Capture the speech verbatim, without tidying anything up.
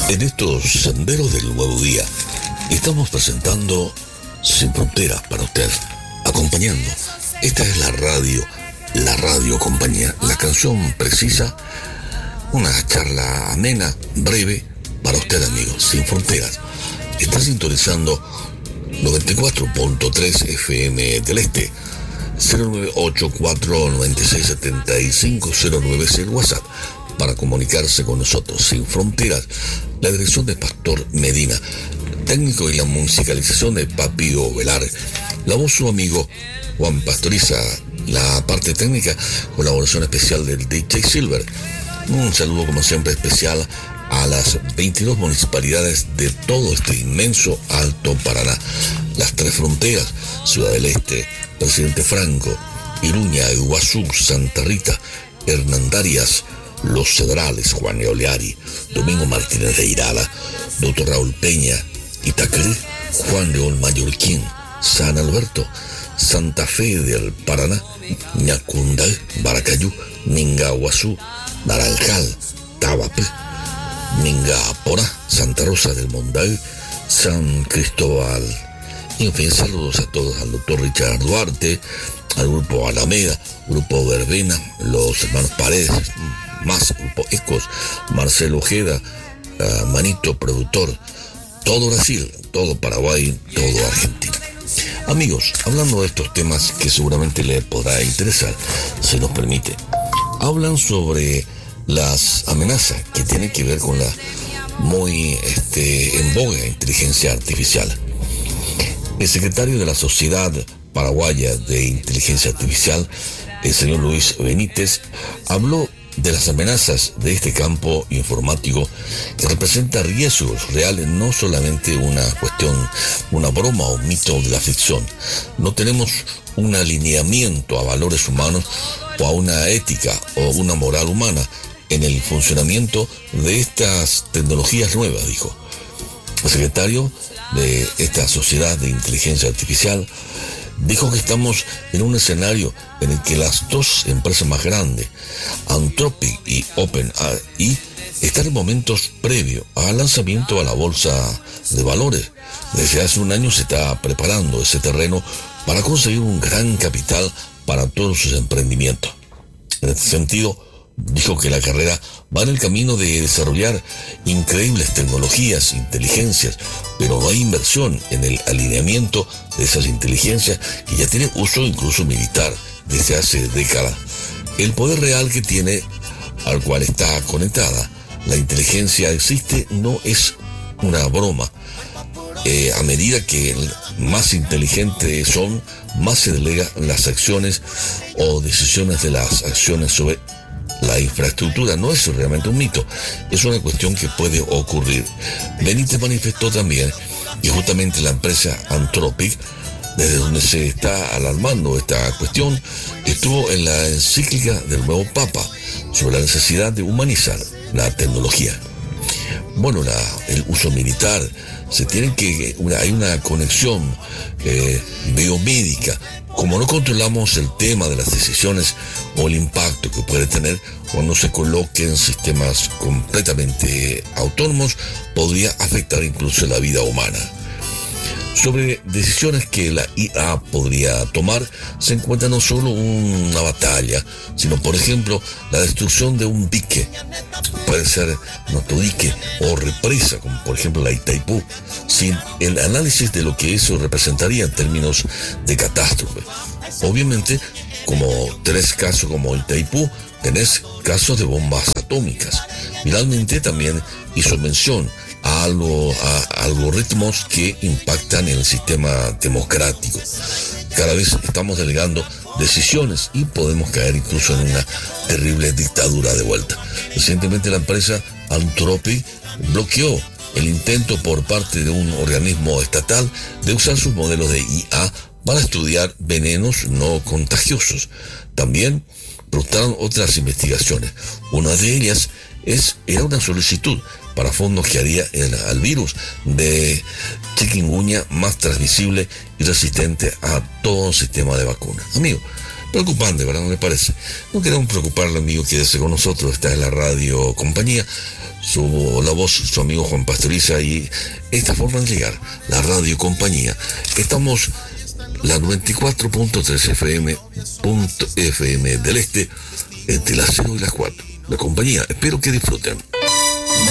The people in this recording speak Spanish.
En estos senderos del nuevo día, estamos presentando Sin Fronteras para usted, acompañando. Esta es la radio, la radio compañía, la canción precisa, una charla amena, breve, para usted, amigos, Sin Fronteras. Está sintonizando noventa y cuatro punto tres F M del Este, cero nueve ocho cuatro nueve seis siete cinco cero nueve es el WhatsApp para comunicarse con nosotros. Sin Fronteras, la dirección de Pastor Medina, técnico y la musicalización de Papio Velar, la voz su amigo Juan Pastoriza, la parte técnica, colaboración especial del D J Silver. Un saludo como siempre especial a las veintidós municipalidades de todo este inmenso Alto Paraná, las tres fronteras, Ciudad del Este, Presidente Franco, Iruña, Iguazú, Santa Rita, Hernandarias, Los Cedrales, Juan Eoleari, Domingo Martínez de Irala, Doctor Raúl Peña, Itacrí, Juan León Mallorquín, San Alberto, Santa Fe del Paraná, Ñacundal, Baracayú, Mingaguazú, Naranjal, Tabape, Mingaporá, Santa Rosa del Mondal, San Cristóbal. En fin, saludos a todos, al doctor Richard Duarte, al grupo Alameda, grupo Verbena, los hermanos Paredes, más grupo Ecos, Marcelo Ojeda, uh, Manito productor, todo Brasil, todo Paraguay, todo Argentina. Amigos, hablando de estos temas que seguramente les podrá interesar, si nos permite, hablan sobre las amenazas que tienen que ver con la muy este, en boga inteligencia artificial. El secretario de la Sociedad Paraguaya de Inteligencia Artificial, el señor Luis Benítez, habló de las amenazas de este campo informático que representa riesgos reales, no solamente una cuestión, una broma o un mito de la ficción. No tenemos un alineamiento a valores humanos o a una ética o una moral humana en el funcionamiento de estas tecnologías nuevas, dijo. El secretario de esta Sociedad de Inteligencia Artificial dijo que estamos en un escenario en el que las dos empresas más grandes, Anthropic y OpenAI, están en momentos previos al lanzamiento a la bolsa de valores. Desde hace un año se está preparando ese terreno para conseguir un gran capital para todos sus emprendimientos. En este sentido, dijo que la carrera va en el camino de desarrollar increíbles tecnologías, inteligencias, pero no hay inversión en el alineamiento de esas inteligencias que ya tienen uso incluso militar desde hace décadas. El poder real que tiene, al cual está conectada la inteligencia existe, no es una broma. Eh, a medida que más inteligentes son, más se delegan las acciones o decisiones de las acciones sobre la infraestructura. No es realmente un mito, es una cuestión que puede ocurrir. Benítez manifestó también que justamente la empresa Anthropic, desde donde se está alarmando esta cuestión, estuvo en la encíclica del nuevo Papa sobre la necesidad de humanizar la tecnología. Bueno, la, el uso militar, se tiene que, una, hay una conexión eh, biomédica. Como no controlamos el tema de las decisiones o el impacto que puede tener cuando se coloquen sistemas completamente autónomos, podría afectar incluso la vida humana. Sobre decisiones que la I A podría tomar, se encuentra no solo una batalla, sino por ejemplo la destrucción de un dique, puede ser nuestro dique o represa, como por ejemplo la Itaipú, sin el análisis de lo que eso representaría en términos de catástrofe. Obviamente, como tenés casos como Itaipú, tenés casos de bombas atómicas. Finalmente también hizo mención a, algo, a algoritmos que impactan en el sistema democrático. Cada vez estamos delegando decisiones y podemos caer incluso en una terrible dictadura de vuelta. Recientemente la empresa Anthropic bloqueó el intento por parte de un organismo estatal de usar sus modelos de I A para estudiar venenos no contagiosos. También frustraron otras investigaciones. Una de ellas es, era una solicitud para fondos que haría el, al virus de chikungunya más transmisible y resistente a todo sistema de vacuna. Amigo, preocupante, ¿verdad? ¿No le parece? No queremos preocuparle, amigo, quédese con nosotros. Esta es la radio compañía. su, la voz, su amigo Juan Pastoriza, y esta forma de llegar, la radio compañía. Estamos la noventa y cuatro punto tres F M, punto F M del Este, entre las cero y las cuatro. La compañía, espero que disfruten.